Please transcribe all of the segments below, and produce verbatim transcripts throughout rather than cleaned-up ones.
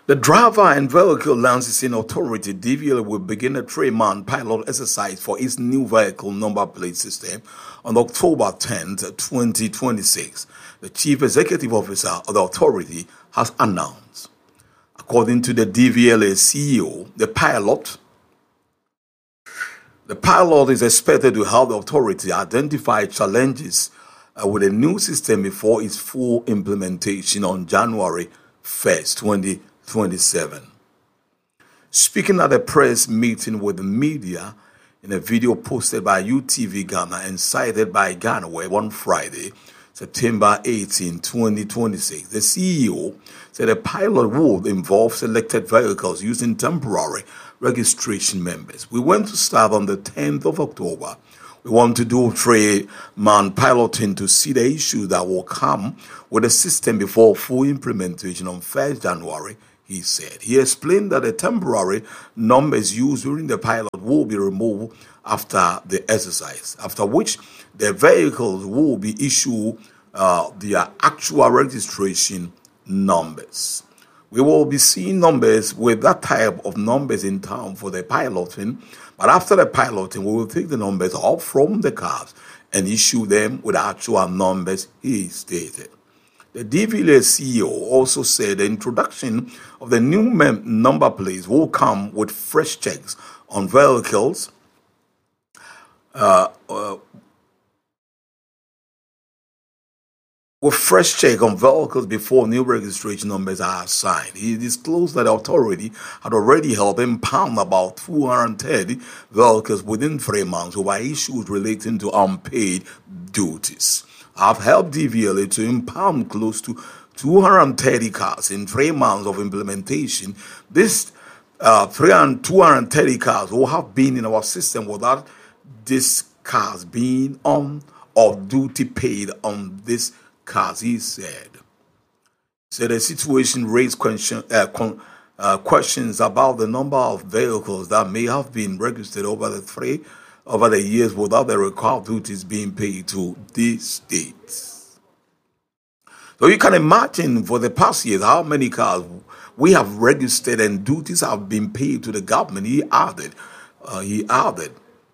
The Driver and Vehicle Licensing Authority (D V L) will begin a three-month pilot exercise for its new vehicle number plate system on October tenth, twenty twenty-six, the Chief Executive Officer of the authority has announced. According to the D V L A C E O, the pilot The pilot is expected to help the authority identify challenges uh, with a new system before its full implementation on January first, twenty twenty-seven. Speaking at a press meeting with the media in a video posted by U T V Ghana and cited by GhanaWeb on Friday, September eighteenth, twenty twenty-six, the C E O said a pilot would involve selected vehicles using temporary registration members. We want to start on the tenth of October. We want to do three-man piloting to see the issues that will come with the system before full implementation on first of January, he said. He explained that the temporary numbers used during the pilot will be removed after the exercise, after which the vehicles will be issued uh, their actual registration numbers. We will be seeing numbers with that type of numbers in town for the piloting, but after the piloting, we will take the numbers off from the cars and issue them with actual numbers, he stated. The D V L A C E O also said the introduction of the new mem- number plates will come with fresh checks on vehicles, uh, uh, with fresh check on vehicles before new registration numbers are assigned. He disclosed that the authority had already helped impound about two hundred thirty vehicles within three months over issues relating to unpaid duties. I've helped D V L A to impound close to two hundred thirty cars in three months of implementation. This uh, two hundred thirty cars will have been in our system without these cars being on or duty paid on this cars, he said. So the situation raised question, uh, con, uh, questions about the number of vehicles that may have been registered over the three over the years without the required duties being paid to these states. So you can imagine for the past years how many cars we have registered and duties have been paid to the government. He added, uh, he added.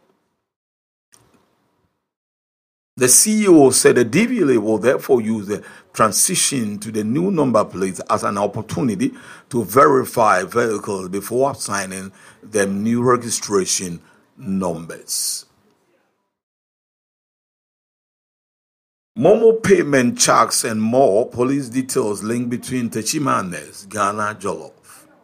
The C E O said the D V L A will therefore use the transition to the new number plates as an opportunity to verify vehicles before assigning them new registration numbers. Momo payment checks and more police details link between Techima and Ness, Ghana Jollof.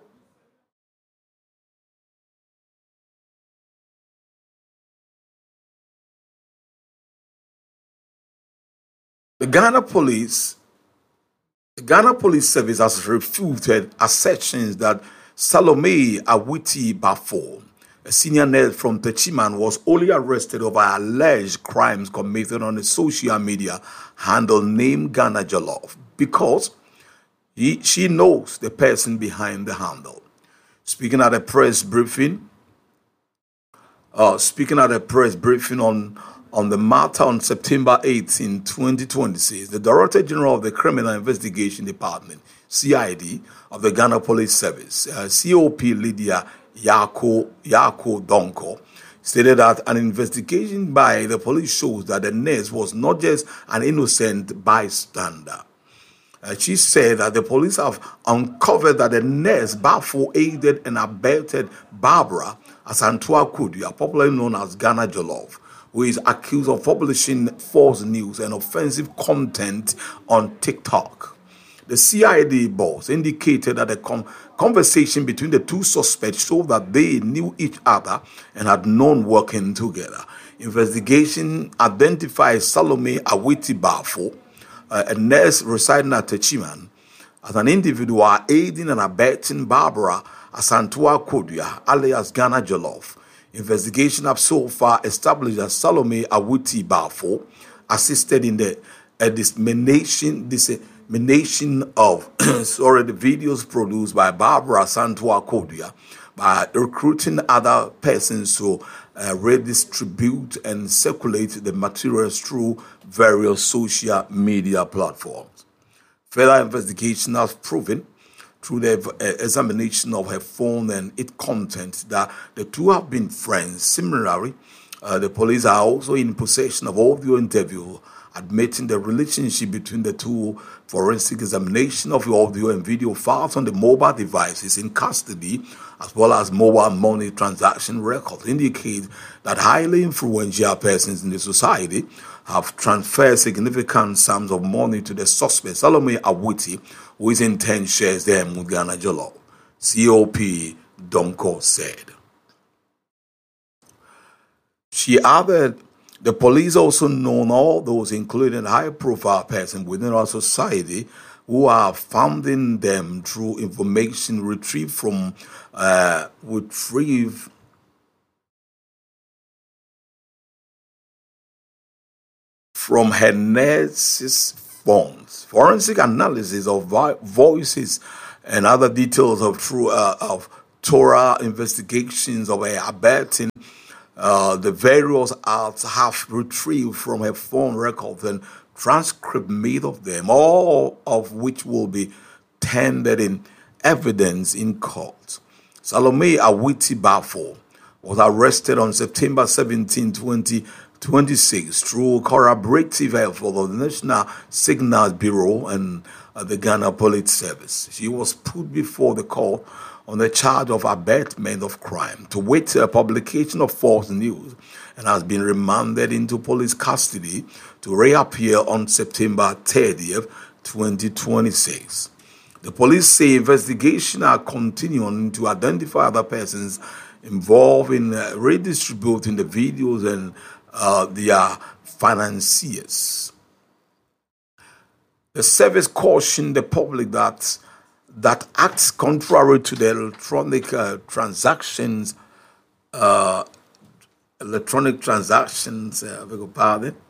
The Ghana Police, the Ghana Police Service has refuted assertions that Salome Awiti Bafo, a senior nurse from Techiman, was only arrested over alleged crimes committed on a social media handle named Ghana Jollof because he, she knows the person behind the handle. Speaking at a press briefing, uh, speaking at a press briefing on On the matter on September eighteenth, twenty twenty-six, the Director General of the Criminal Investigation Department, C I D, of the Ghana Police Service, uh, C O P Lydia Yako, Yako Donko, stated that an investigation by the police shows that the nurse was not just an innocent bystander. Uh, she said that the police have uncovered that the nurse Bafo aided and abetted Barbara Asantua Kudia, popularly known as Ghana Jollof, who is accused of publishing false news and offensive content on TikTok. The C I D boss indicated that the com- conversation between the two suspects showed that they knew each other and had known working together. Investigation identified Salome Awiti Bafo, uh, a nurse residing at Techiman, as an individual aiding and abetting Barbara Asantua Kodia, alias Ghana Jollof. Investigation have so far established that Salome Awiti Bafo assisted in the uh, dissemination, dissemination of sorry, the videos produced by Barbara Santua Kodia by recruiting other persons to uh, redistribute and circulate the materials through various social media platforms. Further investigation has proven through the uh, examination of her phone and its contents that the two have been friends. Similarly, uh, the police are also in possession of audio interview admitting the relationship between the two. Forensic examination of the audio and video files on the mobile devices in custody, as well as mobile money transaction records, indicate that highly influential persons in the society have transferred significant sums of money to the suspect, Salome Awuti, who is in ten shares them with Ghana Jollof. C O P Donko said. She added, the police also know all those, including high-profile persons within our society, who are funding them through information retrieved from uh, retrieve from her nurse's phones. Forensic analysis of vo- voices and other details of true uh, of Torah investigations of her abetting. Uh, the various acts have retrieved from her phone records and transcript made of them, all of which will be tendered in evidence in court. Salome Awuti Bafo was arrested on September seventeenth, twenty twenty-six through collaborative effort of the National Signals Bureau and uh, the Ghana Police Service. She was put before the court on the charge of abetment of crime to wait a publication of false news and has been remanded into police custody to reappear on September thirtieth, twenty twenty-six. The police say investigations are continuing to identify other persons involved in uh, redistributing the videos and uh, their financiers. The service cautioned the public that that acts contrary to the electronic uh, transactions, uh, electronic transactions, uh, beg your pardon,